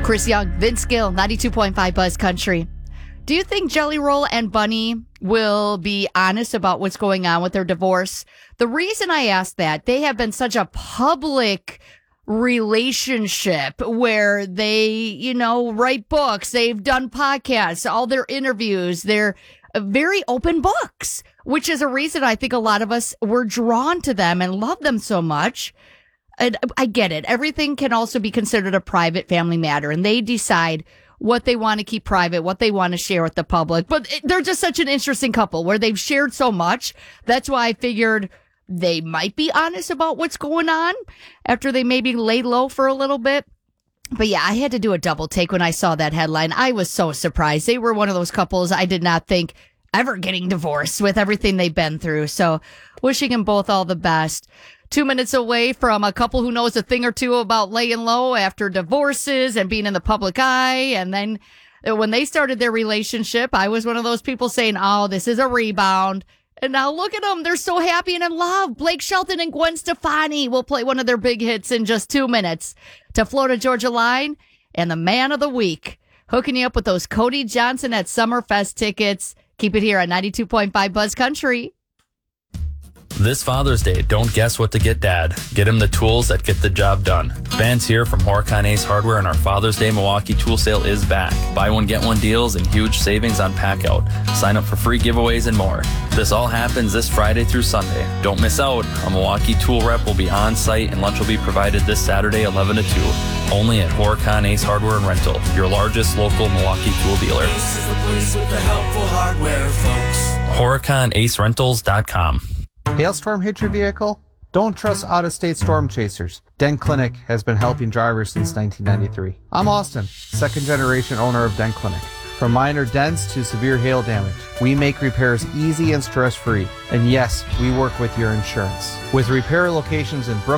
Chris Young, Vince Gill, 92.5 Buzz Country. Do you think Jelly Roll and Bunny will be honest about what's going on with their divorce? The reason I ask that, they have been such a public relationship where they, write books, they've done podcasts, all their interviews, they're very open books, which is a reason I think a lot of us were drawn to them and love them so much. And I get it. Everything can also be considered a private family matter, and they decide what they want to keep private, what they want to share with the public. But they're just such an interesting couple where they've shared so much. That's why I figured they might be honest about what's going on after they maybe lay low for a little bit. But yeah, I had to do a double take when I saw that headline. I was so surprised. They were one of those couples I did not think ever getting divorced with everything they've been through. So wishing them both all the best. 2 minutes away from a couple who knows a thing or two about laying low after divorces and being in the public eye. And then when they started their relationship, I was one of those people saying, oh, this is a rebound. And now look at them. They're so happy and in love. Blake Shelton and Gwen Stefani will play one of their big hits in just 2 minutes. To Florida Georgia Line and the man of the week, hooking you up with those Cody Johnson at Summerfest tickets. Keep it here on 92.5 Buzz Country. This Father's Day, don't guess what to get Dad. Get him the tools that get the job done. Vance here from Horicon Ace Hardware, and our Father's Day Milwaukee tool sale is back. Buy one, get one deals and huge savings on pack-out. Sign up for free giveaways and more. This all happens this Friday through Sunday. Don't miss out. A Milwaukee tool rep will be on site, and lunch will be provided this Saturday, 11 to 2. Only at Horicon Ace Hardware and Rental, your largest local Milwaukee tool dealer. This is the place with the helpful hardware, folks. HoriconAceRentals.com. Hailstorm hit your vehicle? Don't trust out-of-state storm chasers. Dent Clinic has been helping drivers since 1993. I'm Austin, second-generation owner of Dent Clinic. From minor dents to severe hail damage, we make repairs easy and stress-free. And yes, we work with your insurance. With repair locations in Brooklyn,